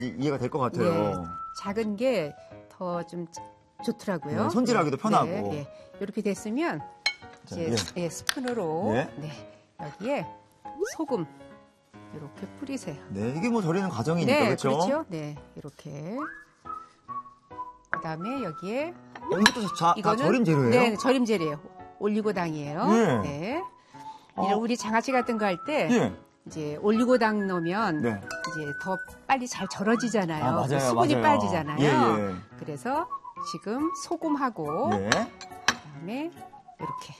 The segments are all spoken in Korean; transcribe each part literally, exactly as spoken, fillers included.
이해가 될 것 같아요. 네, 작은 게 더 좀 좋더라고요. 네, 손질하기도 네, 편하고. 네, 네. 이렇게 됐으면 자, 이제 예. 예, 스푼으로 예. 네, 여기에 소금 이렇게 뿌리세요. 네, 이게 뭐 절이는 과정이니까 네, 그렇죠? 그렇죠. 네, 이렇게. 그다음에 여기에 어, 이것도 자, 다 이거는 절임 재료예요? 네, 절임 재료예요. 올리고당이에요. 예. 네. 어. 이런 우리 장아찌 같은 거 할 때 예. 이제 올리고당 넣으면 네. 이제 더 빨리 잘 절어지잖아요. 아, 맞아요, 수분이 맞아요. 빠지잖아요. 예, 예. 그래서 지금 소금하고 예. 그다음에 이렇게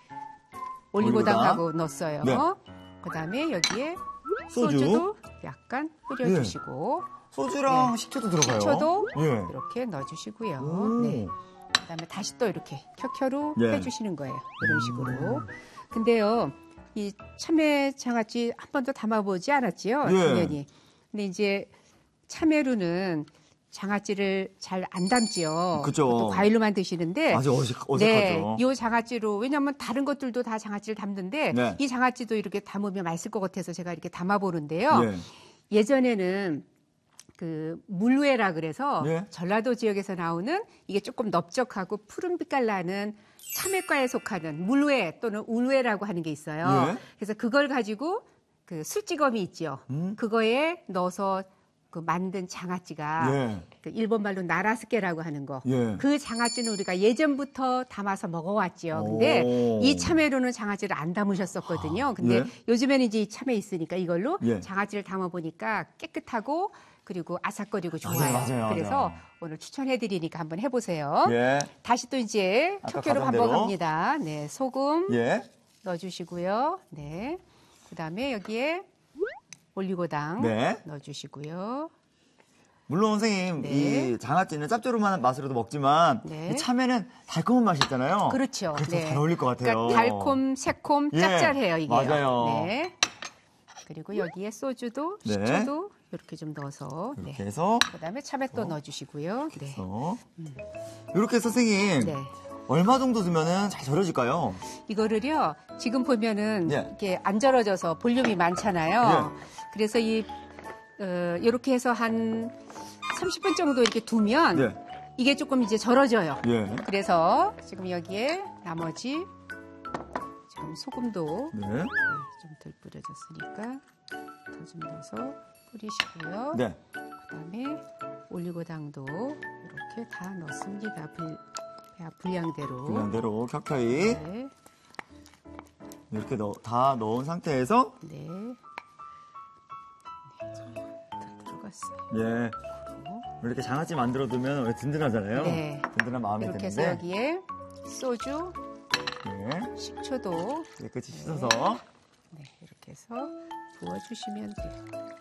올리고당하고 올리고당. 넣었어요. 네. 그다음에 여기에 소주. 소주도 약간 뿌려주시고 소주랑 네. 식초도 들어가요. 식초도 예. 이렇게 넣어주시고요. 오. 네. 그다음에 다시 또 이렇게 켜켜루 예. 해주시는 거예요. 이런 식으로. 근데요, 이 참외 장아찌 한 번도 담아보지 않았지요, 예. 당연히. 근데 이제 참외루는 장아찌를 잘 안 담지요. 그죠. 또 과일로만 드시는데. 아주 어색, 네, 어색하죠. 이 장아찌로 왜냐하면 다른 것들도 다 장아찌를 담는데 네. 이 장아찌도 이렇게 담으면 맛있을 것 같아서 제가 이렇게 담아보는데요. 예. 예전에는 그 물회라 그래서 예. 전라도 지역에서 나오는 이게 조금 넓적하고 푸른 빛깔 나는 참외과에 속하는 물회 또는 울회라고 하는 게 있어요. 예. 그래서 그걸 가지고 그 술찌검이 있죠. 음. 그거에 넣어서 그 만든 장아찌가 예. 그 일본 말로 나라스케라고 하는 거. 예. 그 장아찌는 우리가 예전부터 담아서 먹어왔죠. 근데 오. 이 참외로는 장아찌를 안 담으셨었거든요. 근데 예. 요즘에는 이제 이 참외 있으니까 이걸로 예. 장아찌를 담아보니까 깨끗하고 그리고 아삭거리고 좋아요. 맞아요, 맞아요, 그래서 맞아요. 오늘 추천해드리니까 한번 해보세요. 예. 다시 또 이제 아까 켜켜로 가던 대로. 반복합니다. 네, 소금 예. 넣어주시고요. 네, 그다음에 여기에 올리고당 네. 넣어주시고요. 물론 선생님 네. 이 장아찌는 짭조름한 맛으로도 먹지만 네. 이 참외는 달콤한 맛이 있잖아요. 그렇죠. 그래서 네. 잘 어울릴 것 같아요. 그러니까 달콤, 새콤, 예, 짭짤해요 이게. 맞아요. 네. 그리고 여기에 소주도, 네. 식초도 이렇게 좀 넣어서. 이렇게 네. 해서 그다음에 참외 또 넣어주시고요. 네. 해서 이렇게 해서 선생님 네. 얼마 정도 두면은 잘 절여질까요? 이거를요, 지금 보면은 예. 이렇게 안 절어져서 볼륨이 많잖아요. 그래서 이, 어, 이렇게 해서 한 삼십 분 정도 이렇게 두면 예. 이게 조금 이제 절어져요. 예. 그래서 지금 여기에 나머지 지금 소금도 네. 좀 덜 뿌려졌으니까 더 좀 넣어서 뿌리시고요. 네. 그다음에 올리고당도 이렇게 다 넣습니다. 불, 분량대로. 분량대로 켜켜이 네. 이렇게 넣, 다 넣은 상태에서 네. 네, 다 들어갔어요. 예. 이렇게 장아찌 만들어 두면 든든하잖아요. 네. 든든한 마음이 이렇게 해서 드는데. 여기에 소주, 예. 식초도 깨끗이 씻어서 네, 이렇게 해서 부어주시면 돼요.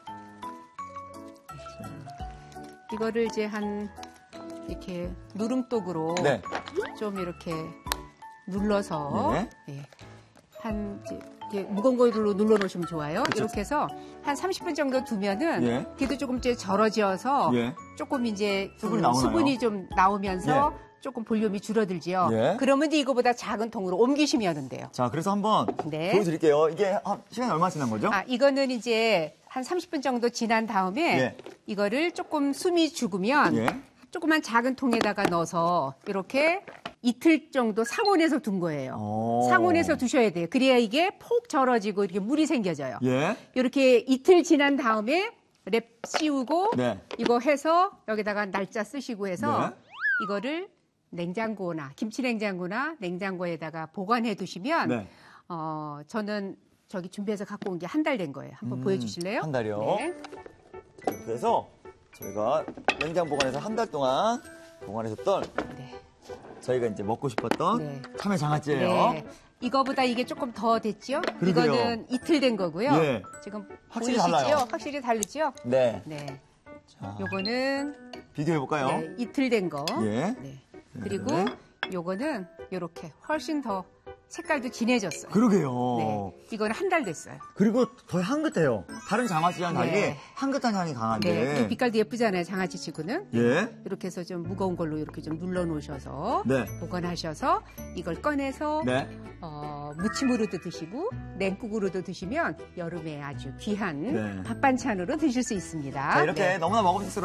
네. 이거를 이제 한 이렇게 누름독으로 네. 좀 이렇게 눌러서 네. 예, 한 이제 이렇게 무거운 걸로 눌러 놓으시면 좋아요. 그쵸. 이렇게 해서 한 삼십 분 정도 두면은 예. 걔도 조금 이제 절어지어서 예. 조금 이제 수분이 그 나오나요? 수분이 좀 나오면서 조금 볼륨이 줄어들지요. 예. 그러면 이제 이거보다 작은 통으로 옮기시면 돼요. 자, 그래서 한번 네. 보여드릴게요. 이게 한 시간이 얼마 지난 거죠? 아, 이거는 이제 한 삼십 분 정도 지난 다음에 예. 이거를 조금 숨이 죽으면 예. 조그만 작은 통에다가 넣어서 이렇게 이틀 정도 상온에서 둔 거예요. 오. 상온에서 두셔야 돼요. 그래야 이게 폭 절어지고 이렇게 물이 생겨져요. 예. 이렇게 이틀 지난 다음에 랩 씌우고 네. 이거 해서 여기다가 날짜 쓰시고 해서 네. 이거를 냉장고나 김치 냉장고나 냉장고에다가 보관해 두시면 네. 어 저는 저기 준비해서 갖고 온 게 한 달 된 거예요. 한번 음, 보여주실래요? 한 달이요? 네. 이렇게 해서 저희가 냉장 보관해서 한 달 동안 보관했었던 네. 저희가 이제 먹고 싶었던 네. 참외 장아찌예요. 네. 이거보다 이게 조금 더 됐죠? 그러게요. 이거는 이틀 된 거고요. 예. 지금 확실히 보이시죠? 달라요. 확실히 다르죠? 네. 네. 자, 요거는 비교해 볼까요? 네, 이틀 된 거. 예. 네. 그리고 네. 요거는 요렇게 훨씬 더 색깔도 진해졌어요. 그러게요. 네, 이건 한 달 됐어요. 그리고 더 향긋해요. 다른 장아찌랑 달리 네. 향긋한 향이 강한데. 네, 이 빛깔도 예쁘잖아요, 장아찌 치고는. 예. 이렇게 해서 좀 무거운 걸로 이렇게 좀 눌러 놓으셔서 네. 보관하셔서 이걸 꺼내서 네. 어, 무침으로도 드시고 냉국으로도 드시면 여름에 아주 귀한 네. 밥 반찬으로 드실 수 있습니다. 자, 이렇게 네. 너무나 먹음직스러운